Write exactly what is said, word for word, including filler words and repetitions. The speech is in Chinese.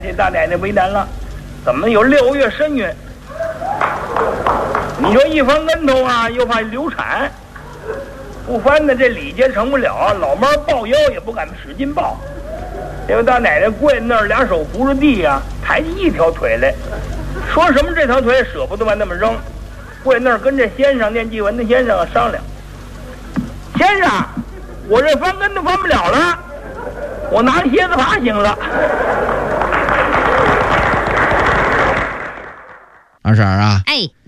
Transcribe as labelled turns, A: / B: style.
A: 这大奶奶为难了，怎么有六个月身孕？你说一翻跟头啊，又怕流产，不翻的这礼节成不了啊。老妈抱腰也不敢使劲抱，这位大奶奶跪那儿，俩手扶着地啊，抬起一条腿来，说什么这条腿舍不得往那么扔，跪那儿跟这先生念祭文的先生商量，先生，我这翻跟头翻不了了，我拿蝎子爬行了。
B: 二婶啊，
C: 哎。